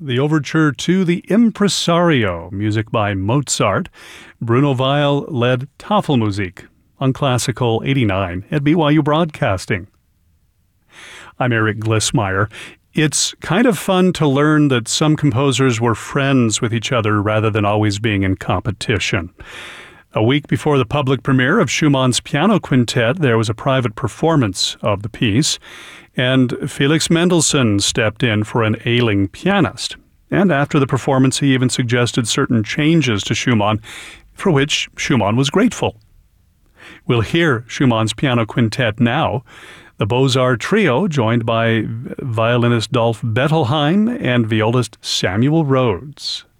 the overture to The Impresario, music by Mozart. Bruno Weil led Tafelmusik on Classical 89 at BYU Broadcasting. I'm Eric Glissmeyer. It's kind of fun to learn that some composers were friends with each other rather than always being in competition. A week before the public premiere of Schumann's Piano Quintet, there was a private performance of the piece, and Felix Mendelssohn stepped in for an ailing pianist. And after the performance, he even suggested certain changes to Schumann, for which Schumann was grateful. We'll hear Schumann's Piano Quintet now. The Beaux-Arts Trio, joined by violinist Dolph Bettelheim and violist Samuel Rhodes.